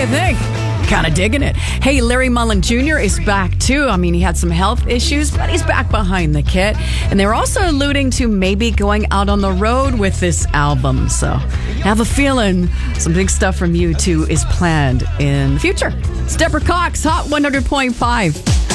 think. Kind of digging it. Hey, Larry Mullen Jr. is back too. I mean, he had some health issues, but he's back behind the kit. And they're also alluding to maybe going out on the road with this album. So I have a feeling some big stuff from U2 is planned in the future. It's Deborah Cox, Hot 100.5.